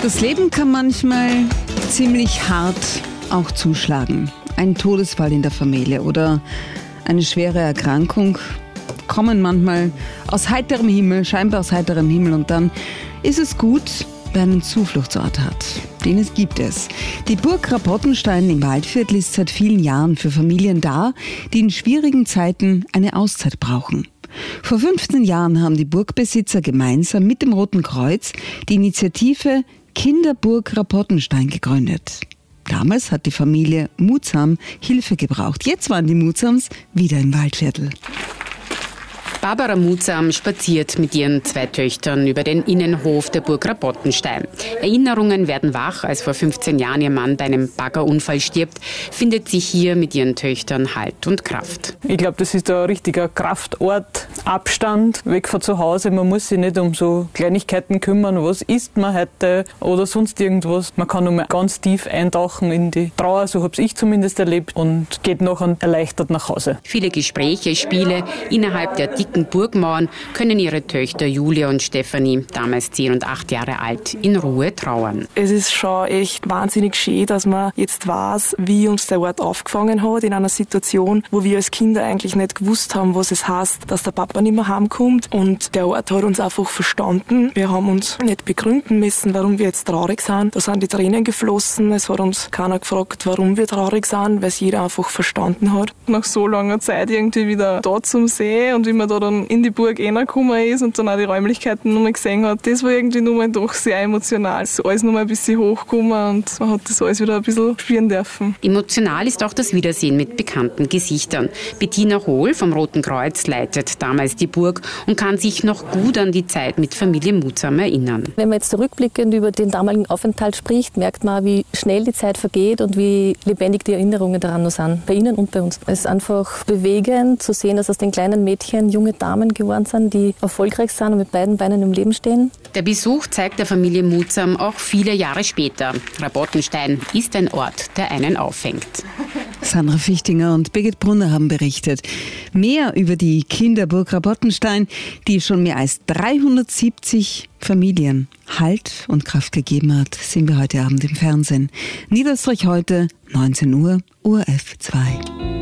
Das Leben kann manchmal ziemlich hart auch zuschlagen. Ein Todesfall in der Familie oder eine schwere Erkrankung kommen manchmal aus heiterem Himmel, scheinbar aus heiterem Himmel, und dann ist es gut, wer einen Zufluchtsort hat. Den gibt es. Die Burg Rapottenstein im Waldviertel ist seit vielen Jahren für Familien da, die in schwierigen Zeiten eine Auszeit brauchen. Vor 15 Jahren haben die Burgbesitzer gemeinsam mit dem Roten Kreuz die Initiative Kinderburg Rapottenstein gegründet. Damals hat die Familie Mutsam Hilfe gebraucht. Jetzt waren die Mutsams wieder im Waldviertel. Barbara Mutsam spaziert mit ihren 2 Töchtern über den Innenhof der Burg Rapottenstein. Erinnerungen werden wach, als vor 15 Jahren ihr Mann bei einem Baggerunfall stirbt, findet sie hier mit ihren Töchtern Halt und Kraft. Ich glaube, das ist ein richtiger Kraftort, Abstand, weg von zu Hause. Man muss sich nicht um so Kleinigkeiten kümmern, was isst man heute oder sonst irgendwas. Man kann nur mal ganz tief eintauchen in die Trauer, so habe ich zumindest erlebt, und geht nachher erleichtert nach Hause. Viele Gespräche, Spiele innerhalb der dicken Burgmauern können ihre Töchter Julia und Stefanie, damals 10 und 8 Jahre alt, in Ruhe trauern. Es ist schon echt wahnsinnig schön, dass man jetzt weiß, wie uns der Ort aufgefangen hat, in einer Situation, wo wir als Kinder eigentlich nicht gewusst haben, was es heißt, dass der Papa nicht mehr heimkommt. Und der Ort hat uns einfach verstanden. Wir haben uns nicht begründen müssen, warum wir jetzt traurig sind. Da sind die Tränen geflossen. Es hat uns keiner gefragt, warum wir traurig sind, weil es jeder einfach verstanden hat. Nach so langer Zeit irgendwie wieder da zum sehen und wie man da dann in die Burg reingekommen ist und dann auch die Räumlichkeiten nochmal gesehen hat, das war irgendwie nochmal doch sehr emotional. So alles nochmal ein bisschen hochgekommen und man hat das alles wieder ein bisschen spüren dürfen. Emotional ist auch das Wiedersehen mit bekannten Gesichtern. Bettina Hohl vom Roten Kreuz leitet damals die Burg und kann sich noch gut an die Zeit mit Familie Mutsam erinnern. Wenn man jetzt zurückblickend über den damaligen Aufenthalt spricht, merkt man, wie schnell die Zeit vergeht und wie lebendig die Erinnerungen daran noch sind, bei Ihnen und bei uns. Es ist einfach bewegend zu sehen, dass aus den kleinen Mädchen junge Damen geworden sind, die erfolgreich sind und mit beiden Beinen im Leben stehen. Der Besuch zeigt der Familie Mutsam auch viele Jahre später. Rapottenstein ist ein Ort, der einen auffängt. Sandra Fichtinger und Birgit Brunner haben berichtet. Mehr über die Kinderburg Rapottenstein, die schon mehr als 370 Familien Halt und Kraft gegeben hat, sehen wir heute Abend im Fernsehen. Niederösterreich heute, 19 Uhr, ORF 2.